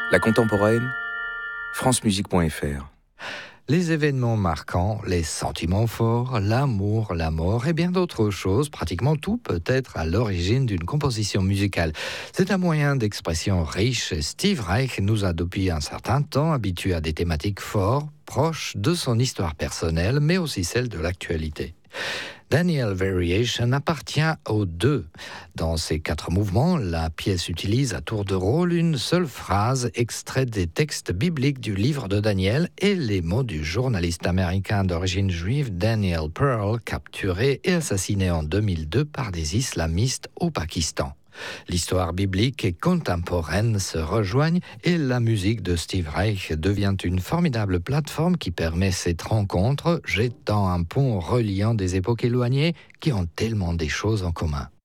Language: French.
La contemporaine, francemusique.fr. Les événements marquants, les sentiments forts, l'amour, la mort et bien d'autres choses, pratiquement tout peut être à l'origine d'une composition musicale. C'est un moyen d'expression riche et Steve Reich nous a depuis un certain temps habitués à des thématiques fortes, proches de son histoire personnelle, mais aussi celle de l'actualité. Daniel Variation appartient aux deux. Dans ces 4 mouvements, la pièce utilise à tour de rôle une seule phrase extraite des textes bibliques du livre de Daniel et les mots du journaliste américain d'origine juive Daniel Pearl, capturé et assassiné en 2002 par des islamistes au Pakistan. L'histoire biblique et contemporaine se rejoignent et la musique de Steve Reich devient une formidable plateforme qui permet cette rencontre, jetant un pont reliant des époques éloignées qui ont tellement des choses en commun.